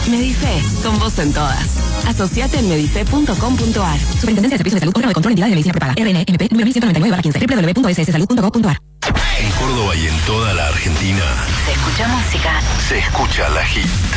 Medife, con vos en todas. Asociate en medife.com.ar. Superintendencia de Servicios de Salud, órgano de control, entidades de medicina prepaga. RNMP 9199/15. www.sssalud.gov.ar. En Córdoba y en toda la Argentina Se escucha música. se escucha La Hit.